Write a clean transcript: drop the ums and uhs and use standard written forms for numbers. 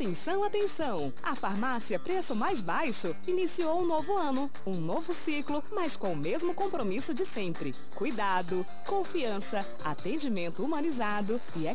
Atenção, atenção! A farmácia Preço Mais Baixo iniciou um novo ano, um novo ciclo, mas com o mesmo compromisso de sempre. Cuidado, confiança, atendimento humanizado e